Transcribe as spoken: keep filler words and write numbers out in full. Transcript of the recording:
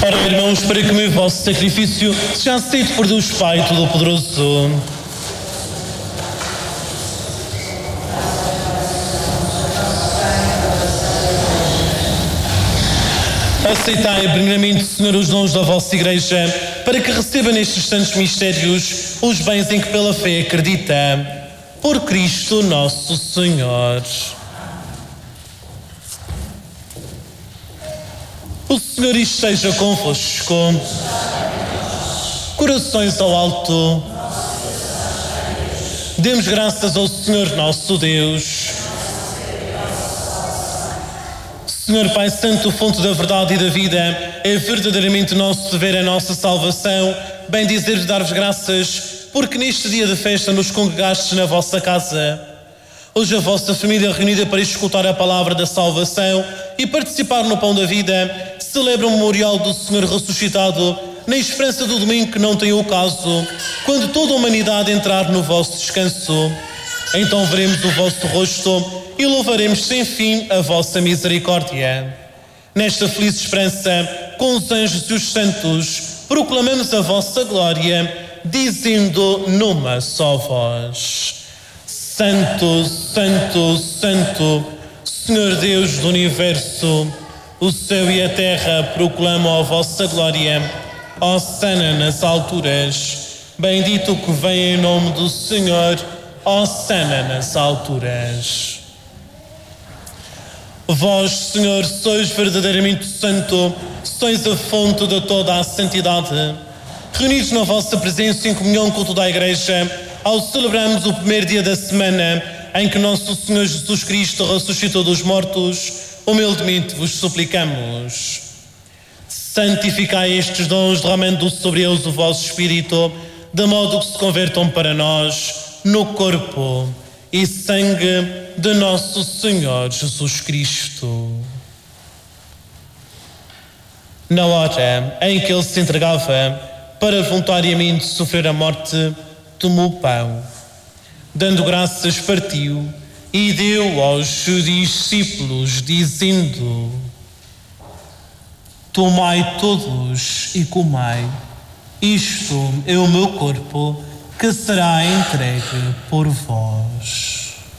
Ora, irmãos, para que o vosso sacrifício seja aceito por Deus Pai Todo-Poderoso. Aceitai, primeiramente, Senhor, os dons da vossa Igreja, para que receba nestes santos mistérios os bens em que pela fé acredita. Por Cristo nosso Senhor. O Senhor esteja convosco. Corações ao alto. Demos graças ao Senhor nosso Deus. Senhor Pai Santo, fonte da verdade e da vida, é verdadeiramente nosso dever, a nossa salvação, bem dizer dar-vos graças, porque neste dia de festa nos congregastes na vossa casa. Hoje a vossa família reunida para escutar a palavra da salvação e participar no pão da vida, celebra o memorial do Senhor ressuscitado, na esperança do domingo que não tem o caso, quando toda a humanidade entrar no vosso descanso. Então veremos o vosso rosto e louvaremos sem fim a vossa misericórdia. Nesta feliz esperança, com os anjos e os santos, proclamamos a vossa glória, dizendo numa só voz: Santo, Santo, Santo, Senhor Deus do Universo, o céu e a terra proclamam a vossa glória. Hosana nas alturas, bendito que vem em nome do Senhor. Hosana nas alturas. Vós, Senhor, sois verdadeiramente santo, sois a fonte de toda a santidade. Reunidos na vossa presença em comunhão com toda a Igreja, ao celebrarmos o primeiro dia da semana em que nosso Senhor Jesus Cristo ressuscitou dos mortos, humildemente vos suplicamos. Santificai estes dons, derramando sobre eles o vosso Espírito, de modo que se convertam para nós no corpo e sangue de nosso Senhor Jesus Cristo. Na hora em que ele se entregava para voluntariamente sofrer a morte, tomou o pão, dando graças, partiu e deu aos discípulos, dizendo: Tomai todos e comai, isto é o meu corpo, que será entregue por vós.